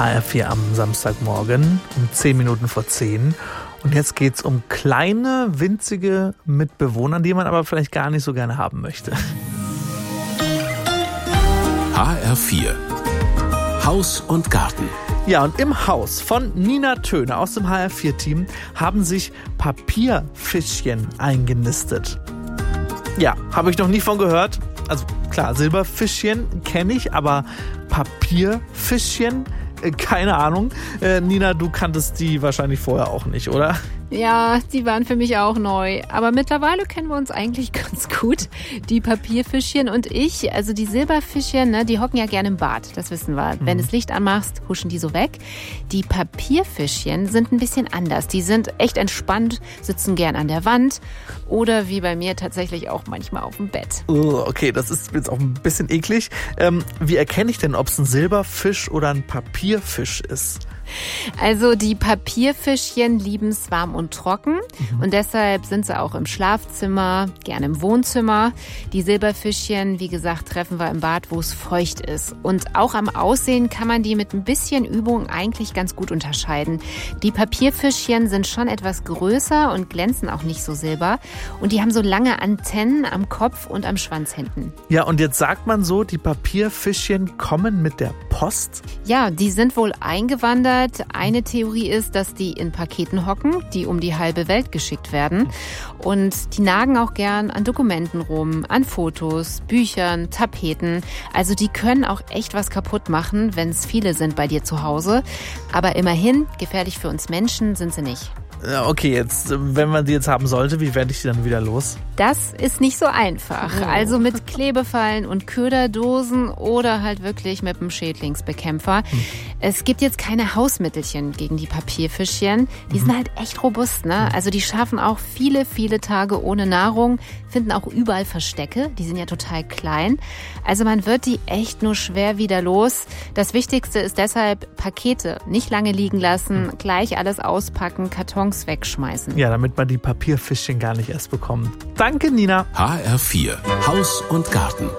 HR4 am Samstagmorgen um 10 Minuten vor 10. Und jetzt geht's um kleine, winzige Mitbewohner, die man aber vielleicht gar nicht so gerne haben möchte. HR4 Haus und Garten. Ja, und im Haus von Nina Töne aus dem HR4-Team haben sich Papierfischchen eingenistet. Ja, habe ich noch nie von gehört. Also klar, Silberfischchen kenne ich, aber Papierfischchen, keine Ahnung. Nina, du kanntest die wahrscheinlich vorher auch nicht, oder? Ja, die waren für mich auch neu. Aber mittlerweile kennen wir uns eigentlich ganz gut. Die Papierfischchen und ich, also die Silberfischchen, ne, die hocken ja gerne im Bad, das wissen wir. Wenn du das Licht anmachst, huschen die so weg. Die Papierfischchen sind ein bisschen anders. Die sind echt entspannt, sitzen gern an der Wand oder wie bei mir tatsächlich auch manchmal auf dem Bett. Okay, das ist jetzt auch ein bisschen eklig. Wie erkenne ich denn, ob es ein Silberfisch oder ein Papierfisch ist? Also die Papierfischchen lieben es warm und trocken und deshalb sind sie auch im Schlafzimmer, gerne im Wohnzimmer. Die Silberfischchen, wie gesagt, treffen wir im Bad, wo es feucht ist. Und auch am Aussehen kann man die mit ein bisschen Übung eigentlich ganz gut unterscheiden. Die Papierfischchen sind schon etwas größer und glänzen auch nicht so silber. Und die haben so lange Antennen am Kopf und am Schwanz hinten. Ja, und jetzt sagt man so, die Papierfischchen kommen mit der Post? Ja, die sind wohl eingewandert. Eine Theorie ist, dass die in Paketen hocken, die um die halbe Welt geschickt werden. Und die nagen auch gern an Dokumenten rum, an Fotos, Büchern, Tapeten. Also die können auch echt was kaputt machen, wenn es viele sind bei dir zu Hause. Aber immerhin, gefährlich für uns Menschen sind sie nicht. Ja, okay, jetzt, wenn man die jetzt haben sollte, wie werde ich die dann wieder los? Das ist nicht so einfach. Also mit Klebefallen und Köderdosen oder halt wirklich mit einem Schädlingsbekämpfer. Es gibt jetzt keine Hausmittelchen gegen die Papierfischchen. Die sind halt echt robust, ne? Also die schaffen auch viele, viele Tage ohne Nahrung, finden auch überall Verstecke. Die sind ja total klein. Also man wird die echt nur schwer wieder los. Das Wichtigste ist deshalb Pakete nicht lange liegen lassen, gleich alles auspacken, Kartons wegschmeißen. Ja, damit man die Papierfischchen gar nicht erst bekommt. Danke, Nina. HR4 Haus und Garten.